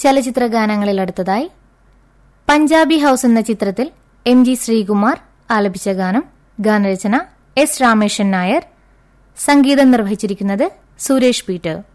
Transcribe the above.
ചലച്ചിത്ര ഗാനങ്ങളിൽ അടുത്തതായി പഞ്ചാബി ഹൌസ് എന്ന ചിത്രത്തിൽ MG ശ്രീകുമാർ ആലപിച്ച ഗാനം. ഗാനരചന S രാമേശൻ നായർ. സംഗീതം നിർവഹിച്ചിരിക്കുന്നത് സുരേഷ് പീറ്റർ.